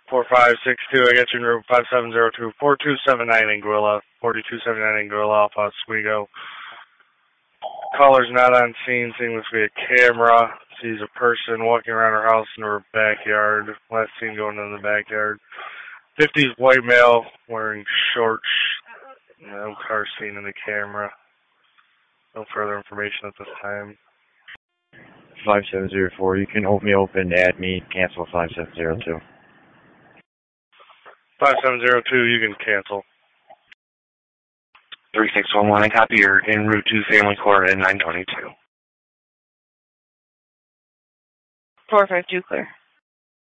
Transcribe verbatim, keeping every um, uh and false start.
four five six two, I got you in room five seven zero two, four two seven nine Anguilla, forty-two seventy-nine Anguilla, Alpha Oswego. Caller's not on scene, seeing this via camera. Sees a person walking around her house in her backyard. Last seen going in the backyard. fifties white male wearing shorts. No car seen in the camera. No further information at this time. five seven zero four, you can open me open, add me, cancel five seven zero two. five seven zero two, you can cancel. three six one one, I copy your en route to Family Court at nine twenty-two. four five two, clear.